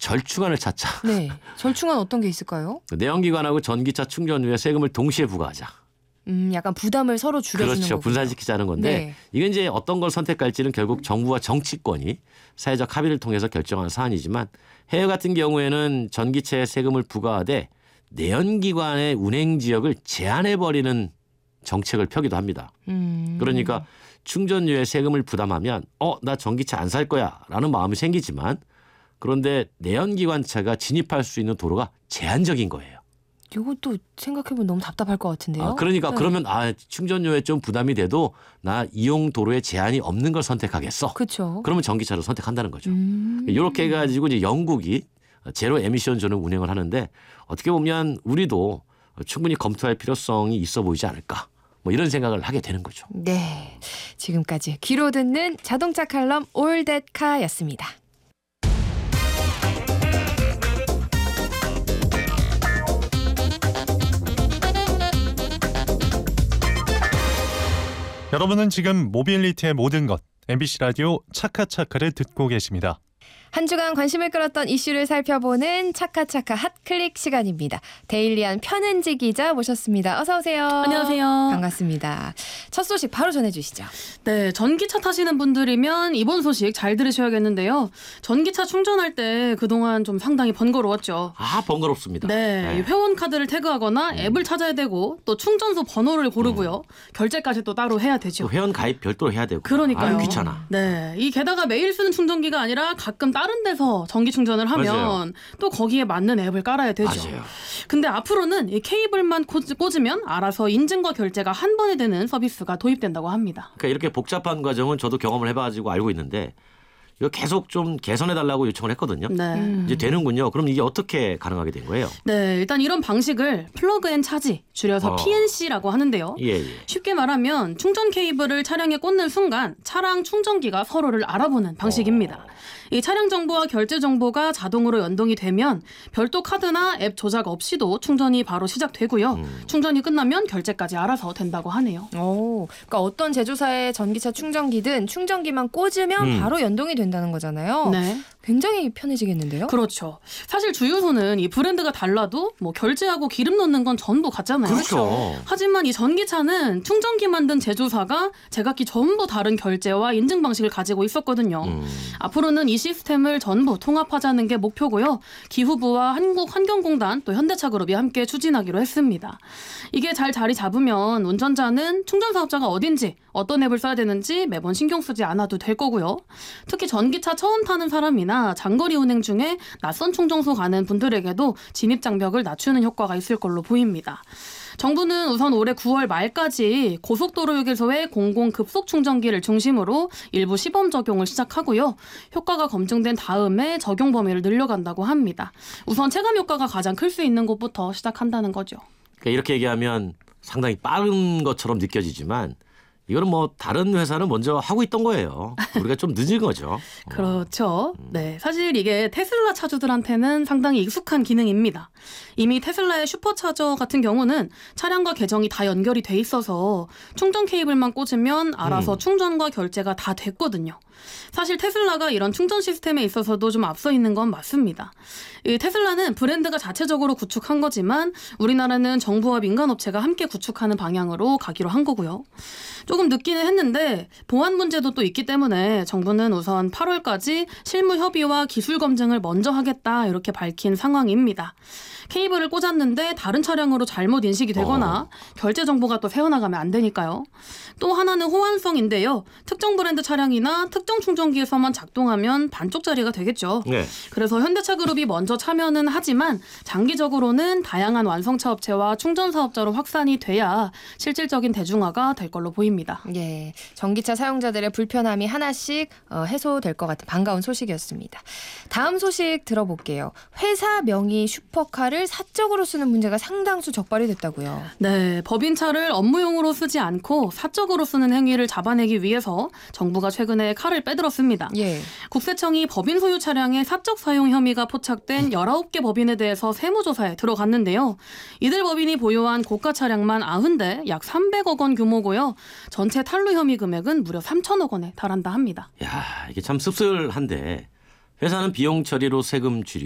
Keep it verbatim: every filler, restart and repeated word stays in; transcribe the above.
절충안을 찾자. 네. 절충안 어떤 게 있을까요? 내연기관하고 전기차 충전 후에 세금을 동시에 부과하자. 음, 약간 부담을 서로 줄여주는 그렇죠. 거군요. 분산시키자는 건데 네. 이건 이제 어떤 걸 선택할지는 결국 정부와 정치권이 사회적 합의를 통해서 결정하는 사안이지만 해외 같은 경우에는 전기차에 세금을 부과하되 내연기관의 운행 지역을 제한해버리는 정책을 펴기도 합니다. 음. 그러니까 충전료에 세금을 부담하면 어, 나 전기차 안 살 거야 라는 마음이 생기지만 그런데 내연기관차가 진입할 수 있는 도로가 제한적인 거예요. 이것도 생각해보면 너무 답답할 것 같은데요. 아, 그러니까 네. 그러면 아 충전료에 좀 부담이 돼도 나 이용 도로에 제한이 없는 걸 선택하겠어. 그렇죠. 그러면 전기차를 선택한다는 거죠. 음. 이렇게 해가지고 이제 영국이 제로 에미션 존을 운영을 하는데 어떻게 보면 우리도 충분히 검토할 필요성이 있어 보이지 않을까. 뭐 이런 생각을 하게 되는 거죠. 네, 지금까지 귀로 듣는 자동차 칼럼 All That Car였습니다. 여러분은 지금 모빌리티의 모든 것 엠비씨 라디오 차카차카를 듣고 계십니다. 한 주간 관심을 끌었던 이슈를 살펴보는 차카차카 핫클릭 시간입니다. 데일리한 편은지 기자 모셨습니다. 어서 오세요. 안녕하세요. 반갑습니다. 첫 소식 바로 전해주시죠. 네, 전기차 타시는 분들이면 이번 소식 잘 들으셔야겠는데요. 전기차 충전할 때 그동안 좀 상당히 번거로웠죠. 아 번거롭습니다. 네, 네. 회원 카드를 태그하거나 앱을 찾아야 되고 또 충전소 번호를 고르고요. 결제까지 또 따로 해야 되죠. 또 회원 가입 별도로 해야 되고. 그러니까요. 아, 귀찮아. 네, 이 게다가 매일 쓰는 충전기가 아니라 가끔 다른 데서 전기 충전을 하면 맞아요. 또 거기에 맞는 앱을 깔아야 되죠. 맞아요. 근데 앞으로는 이 케이블만 꽂으면 알아서 인증과 결제가 한 번에 되는 서비스가 도입된다고 합니다. 그러니까 이렇게 복잡한 과정은 저도 경험을 해봐가지고 알고 있는데 이거 계속 좀 개선해달라고 요청을 했거든요. 네. 음. 이제 되는군요. 그럼 이게 어떻게 가능하게 된 거예요? 네, 일단 이런 방식을 플러그 앤 차지, 줄여서 어. 피엔씨라고 하는데요. 예, 예. 쉽게 말하면 충전 케이블을 차량에 꽂는 순간 차량 충전기가 서로를 알아보는 방식입니다. 어. 이 차량 정보와 결제 정보가 자동으로 연동이 되면 별도 카드나 앱 조작 없이도 충전이 바로 시작되고요. 음. 충전이 끝나면 결제까지 알아서 된다고 하네요. 오, 그러니까 어떤 제조사의 전기차 충전기든 충전기만 꽂으면 음. 바로 연동이 된다는 거잖아요. 네. 굉장히 편해지겠는데요? 그렇죠. 사실 주유소는 이 브랜드가 달라도 뭐 결제하고 기름 넣는 건 전부 같잖아요. 그렇죠. 하지만 이 전기차는 충전기 만든 제조사가 제각기 전부 다른 결제와 인증 방식을 가지고 있었거든요. 음. 앞으로는 이 시스템을 전부 통합하자는 게 목표고요. 기후부와 한국환경공단 또 현대차그룹이 함께 추진하기로 했습니다. 이게 잘 자리 잡으면 운전자는 충전 사업자가 어딘지 어떤 앱을 써야 되는지 매번 신경 쓰지 않아도 될 거고요. 특히 전기차 처음 타는 사람이나 장거리 운행 중에 낯선 충전소 가는 분들에게도 진입 장벽을 낮추는 효과가 있을 걸로 보입니다. 정부는 우선 올해 구월 말까지 고속도로 휴게소의 공공 급속 충전기를 중심으로 일부 시범 적용을 시작하고요. 효과가 검증된 다음에 적용 범위를 늘려간다고 합니다. 우선 체감 효과가 가장 클 수 있는 곳부터 시작한다는 거죠. 그러니까 이렇게 얘기하면 상당히 빠른 것처럼 느껴지지만 이거는 뭐 다른 회사는 먼저 하고 있던 거예요. 우리가 좀 늦은 거죠. 그렇죠. 네, 사실 이게 테슬라 차주들한테는 상당히 익숙한 기능입니다. 이미 테슬라의 슈퍼차저 같은 경우는 차량과 계정이 다 연결이 돼 있어서 충전 케이블만 꽂으면 알아서 음. 충전과 결제가 다 됐거든요. 사실 테슬라가 이런 충전 시스템에 있어서도 좀 앞서 있는 건 맞습니다. 이 테슬라는 브랜드가 자체적으로 구축한 거지만 우리나라는 정부와 민간업체가 함께 구축하는 방향으로 가기로 한 거고요. 조금 늦기는 했는데 보안 문제도 또 있기 때문에 정부는 우선 팔월까지 실무 협의와 기술 검증을 먼저 하겠다 이렇게 밝힌 상황입니다. 케이블을 꽂았는데 다른 차량으로 잘못 인식이 되거나 어. 결제 정보가 또 새어나가면 안 되니까요. 또 하나는 호환성인데요. 특정 브랜드 차량이나 특정 충전기에서만 작동하면 반쪽짜리가 되겠죠. 네. 그래서 현대차그룹이 먼저 참여는 하지만 장기적으로는 다양한 완성차 업체와 충전 사업자로 확산이 돼야 실질적인 대중화가 될 걸로 보입니다. 예, 전기차 사용자들의 불편함이 하나씩 어, 해소될 것 같은 반가운 소식이었습니다. 다음 소식 들어볼게요. 회사 명의 슈퍼카를 사적으로 쓰는 문제가 상당수 적발이 됐다고요. 네, 법인차를 업무용으로 쓰지 않고 사적으로 쓰는 행위를 잡아내기 위해서 정부가 최근에 칼을 빼들었습니다. 예. 국세청이 법인 소유 차량의 사적 사용 혐의가 포착된 열아홉 개 법인에 대해서 세무조사에 들어갔는데요. 이들 법인이 보유한 고가 차량만 구십 대 약 삼백억 원 규모고요. 전체 탈루 혐의 금액은 무려 삼천억 원에 달한다 합니다. 야, 이게 참 씁쓸한데 회사는 비용 처리로 세금 줄이고